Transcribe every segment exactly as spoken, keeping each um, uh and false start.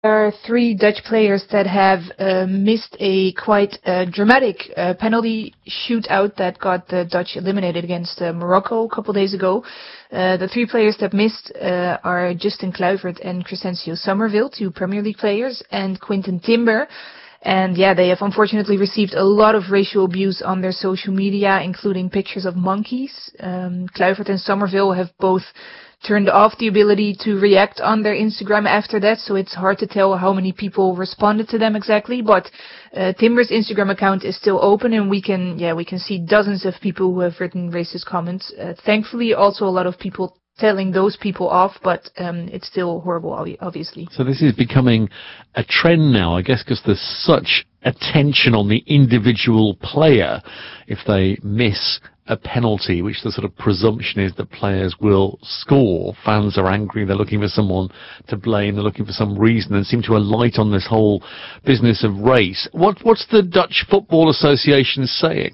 There are three Dutch players that have uh, missed a quite uh, dramatic uh, penalty shootout that got the Dutch eliminated against uh, Morocco a couple days ago. Uh, the three players that missed uh, are Justin Kluivert and Crescencio Somerville, two Premier League players, and Quinten Timber. And yeah, they have unfortunately received a lot of racial abuse on their social media, including pictures of monkeys. Um, Kluivert and Somerville have both turned off the ability to react on their Instagram after that, so it's hard to tell how many people responded to them exactly. But uh, Timber's Instagram account is still open, and we can, yeah, we can see dozens of people who have written racist comments. Uh, thankfully, also a lot of people telling those people off, but um, it's still horrible, obviously. So this is becoming a trend now, I guess, because there's such attention on the individual player if they miss a penalty, which the sort of presumption is that players will score. Fans are angry, they're looking for someone to blame, they're looking for some reason, and seem to alight on this whole business of race. What, what's the Dutch Football Association saying?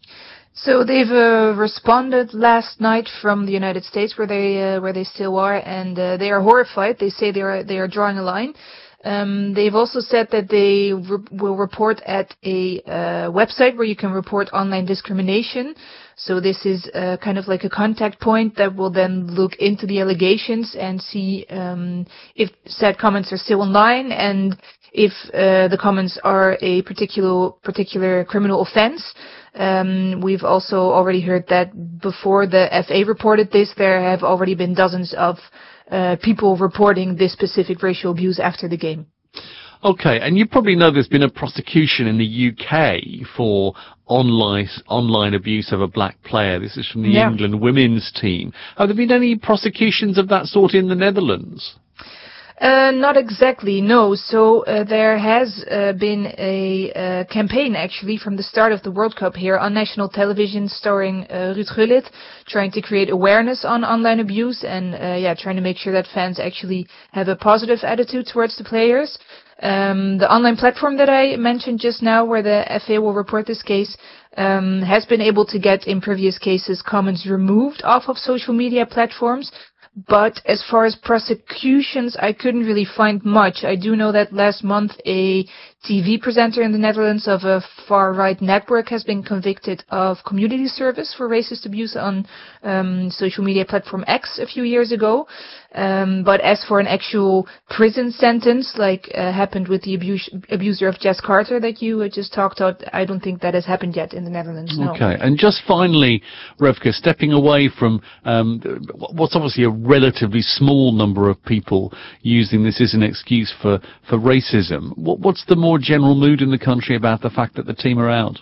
So they've uh, responded last night from the United States, where they uh, where they still are, and uh, they are horrified. They say they are they are drawing a line. Um, they've also said that they re- will report at a uh, website where you can report online discrimination. So this is uh, kind of like a contact point that will then look into the allegations and see um, if said comments are still online and if uh, the comments are a particular particular criminal offense. Um, we've also already heard that before the F A reported this, there have already been dozens of uh, people reporting this specific racial abuse after the game. Okay, and you probably know there's been a prosecution in the U K for online online abuse of a black player. This is from the yeah. England women's team. Have there been any prosecutions of that sort in the Netherlands? Uh, not exactly, no. So uh, there has uh, been a uh, campaign actually from the start of the World Cup here on national television starring uh, Ruud Gullit, trying to create awareness on online abuse and uh, yeah, trying to make sure that fans actually have a positive attitude towards the players. Um, the online platform that I mentioned just now, where the F A will report this case, um, has been able to get in previous cases comments removed off of social media platforms. But as far as prosecutions, I couldn't really find much. I do know that last month a T V presenter in the Netherlands of a far-right network has been convicted of community service for racist abuse on um, social media platform X a few years ago. Um, but as for an actual prison sentence, like uh, happened with the abuse, abuser of Jess Carter that you uh, just talked about, I don't think that has happened yet in the Netherlands. No. Okay, and just finally, Revka, stepping away from um, what's obviously a relatively small number of people using this as an excuse for, for racism, what, what's the more general mood in the country about the fact that the team are out?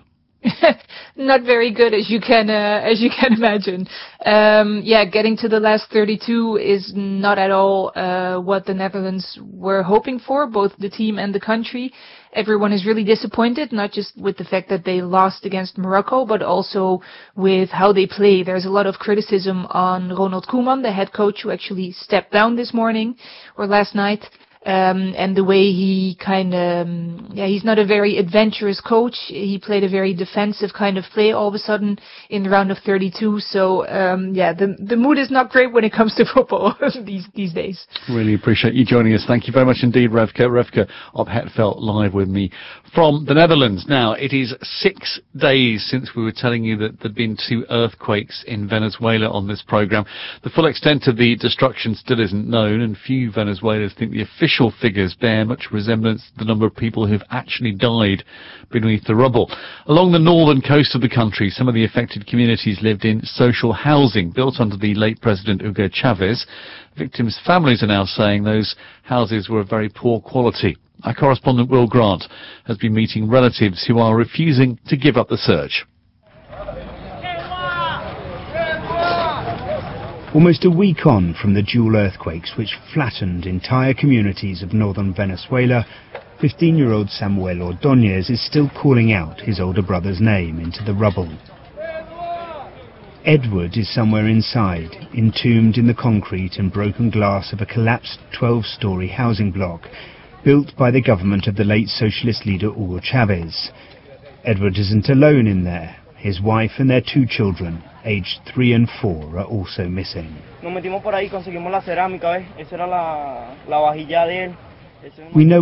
Not very good, as you can uh, as you can imagine. Um, yeah, getting to the last thirty-two is not at all uh, what the Netherlands were hoping for, both the team and the country. Everyone is really disappointed, not just with the fact that they lost against Morocco, but also with how they play. There's a lot of criticism on Ronald Koeman, the head coach, who actually stepped down this morning or last night. Um, and the way he kind of, um, yeah, he's not a very adventurous coach. He played a very defensive kind of play all of a sudden in the round of thirty-two. So, um, yeah, the the mood is not great when it comes to football these these days. Really appreciate you joining us. Thank you very much indeed, Revka. Revka of Hetfeld live with me from the Netherlands. Now, it is six days since we were telling you that there'd been two earthquakes in Venezuela on this program. The full extent of the destruction still isn't known, and few Venezuelans think the official Official figures bear much resemblance to the number of people who've actually died beneath the rubble. Along the northern coast of the country, some of the affected communities lived in social housing built under the late President Hugo Chavez. Victims' families are now saying those houses were of very poor quality. Our correspondent Will Grant has been meeting relatives who are refusing to give up the search. Almost a week on from the dual earthquakes which flattened entire communities of northern Venezuela, fifteen-year-old Samuel Ordóñez is still calling out his older brother's name into the rubble. Edward is somewhere inside, entombed in the concrete and broken glass of a collapsed twelve-storey housing block built by the government of the late socialist leader Hugo Chavez. Edward isn't alone in there. His wife and their two children, aged three and four, are also missing. Nos metimos por ahí, conseguimos la cerámica, ¿ves? Esa era la, la vajilla de él. We know